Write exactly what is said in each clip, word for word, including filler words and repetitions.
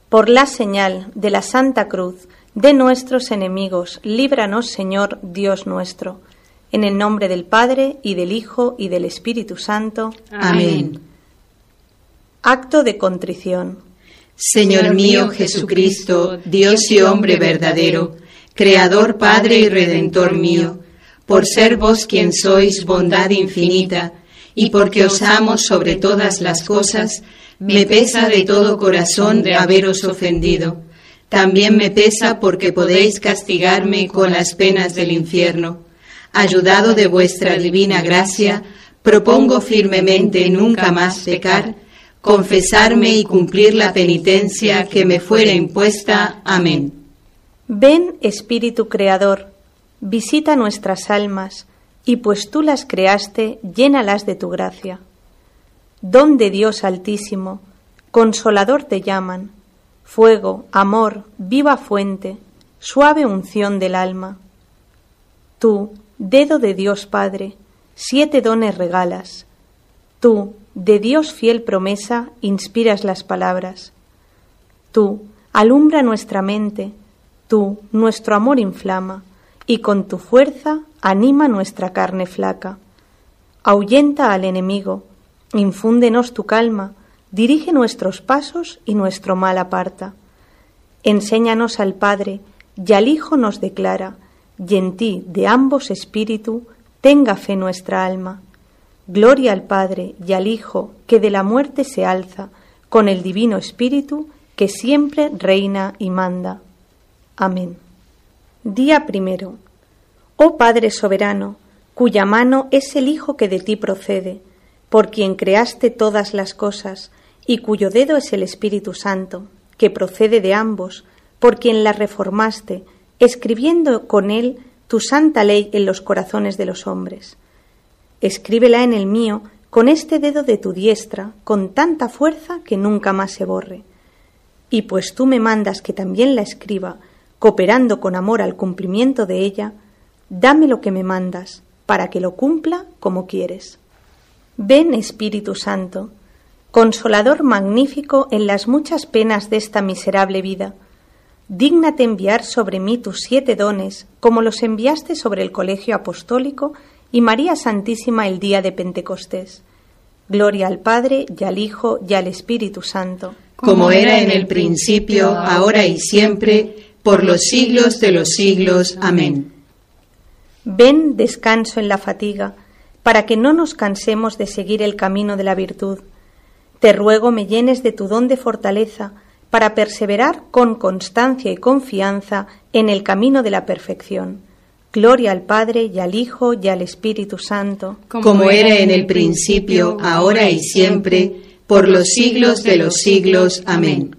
Por la señal de la Santa Cruz de nuestros enemigos, líbranos, Señor Dios nuestro. En el nombre del Padre, y del Hijo, y del Espíritu Santo. Amén. Acto de contrición. Señor mío Jesucristo, Dios y hombre verdadero, Creador, Padre y Redentor mío, por ser vos quien sois bondad infinita, y porque os amo sobre todas las cosas, me pesa de todo corazón de haberos ofendido. También me pesa porque podéis castigarme con las penas del infierno. Ayudado de vuestra divina gracia, propongo firmemente nunca más pecar, confesarme y cumplir la penitencia que me fuere impuesta. Amén. Ven, Espíritu Creador, visita nuestras almas, y pues tú las creaste, llénalas de tu gracia. Don de Dios Altísimo, Consolador te llaman, fuego, amor, viva fuente, suave unción del alma. Tú, dedo de Dios Padre, siete dones regalas. Tú, de Dios fiel promesa, inspiras las palabras. Tú, alumbra nuestra mente, tú, nuestro amor inflama, y con tu fuerza anima nuestra carne flaca. Ahuyenta al enemigo, infúndenos tu calma, dirige nuestros pasos y nuestro mal aparta. Enséñanos al Padre, y al Hijo nos declara, y en ti, de ambos espíritu, tenga fe nuestra alma. Gloria al Padre y al Hijo, que de la muerte se alza, con el Divino Espíritu, que siempre reina y manda. Amén. Día primero. Oh Padre soberano, cuya mano es el Hijo que de ti procede, por quien creaste todas las cosas, y cuyo dedo es el Espíritu Santo, que procede de ambos, por quien la reformaste, escribiendo con él tu santa ley en los corazones de los hombres. Escríbela en el mío con este dedo de tu diestra, con tanta fuerza que nunca más se borre. Y pues tú me mandas que también la escriba, cooperando con amor al cumplimiento de ella, dame lo que me mandas, para que lo cumpla como quieres. Ven, Espíritu Santo, Consolador magnífico en las muchas penas de esta miserable vida, dígnate enviar sobre mí tus siete dones, como los enviaste sobre el Colegio Apostólico y María Santísima el día de Pentecostés. Gloria al Padre, y al Hijo, y al Espíritu Santo. Como era en el principio, ahora y siempre, por los siglos de los siglos. Amén. Ven, descanso en la fatiga, para que no nos cansemos de seguir el camino de la virtud. Te ruego me llenes de tu don de fortaleza, para perseverar con constancia y confianza en el camino de la perfección. Gloria al Padre, y al Hijo, y al Espíritu Santo. Como era en el principio, ahora y siempre, por los siglos de los siglos. Amén.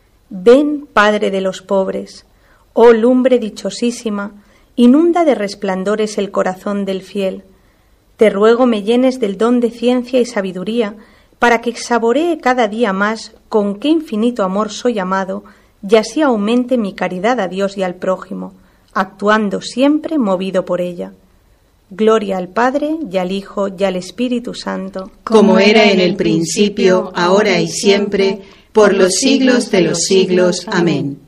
Ven, Padre de los pobres, oh lumbre dichosísima, inunda de resplandores el corazón del fiel. Te ruego me llenes del don de ciencia y sabiduría, para que saboree cada día más con qué infinito amor soy amado, y así aumente mi caridad a Dios y al prójimo, actuando siempre movido por ella. Gloria al Padre, y al Hijo, y al Espíritu Santo. Como era en el principio, ahora y siempre, por los siglos de los siglos. Amén.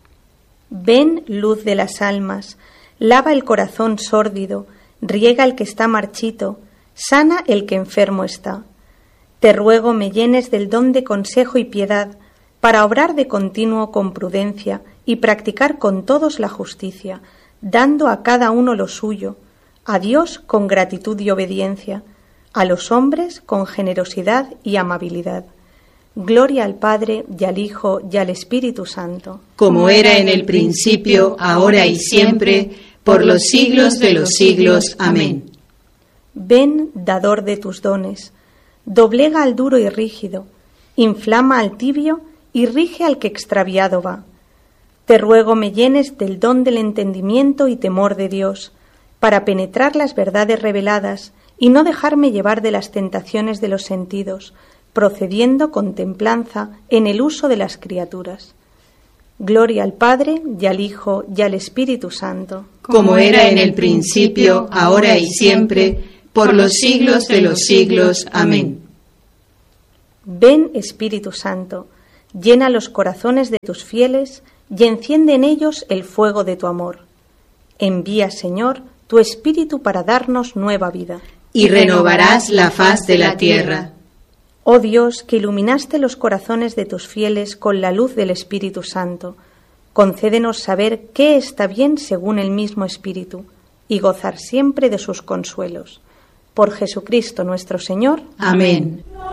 Ven, luz de las almas, lava el corazón sórdido, riega el que está marchito, sana el que enfermo está. Te ruego me llenes del don de consejo y piedad, para obrar de continuo con prudencia y practicar con todos la justicia, dando a cada uno lo suyo, a Dios con gratitud y obediencia, a los hombres con generosidad y amabilidad. Gloria al Padre, y al Hijo, y al Espíritu Santo. Como era en el principio, ahora y siempre, por los siglos de los siglos. Amén. Ven, dador de tus dones, doblega al duro y rígido, inflama al tibio y rige al que extraviado va. Te ruego me llenes del don del entendimiento y temor de Dios, para penetrar las verdades reveladas y no dejarme llevar de las tentaciones de los sentidos, procediendo con templanza en el uso de las criaturas. Gloria al Padre, y al Hijo, y al Espíritu Santo. Como era en el principio, ahora y siempre, por los siglos de los siglos. Amén. Ven, Espíritu Santo, llena los corazones de tus fieles y enciende en ellos el fuego de tu amor. Envía, Señor, tu Espíritu para darnos nueva vida. Y renovarás la faz de la tierra. Oh Dios, que iluminaste los corazones de tus fieles con la luz del Espíritu Santo, concédenos saber qué está bien según el mismo Espíritu y gozar siempre de sus consuelos. Por Jesucristo nuestro Señor. Amén.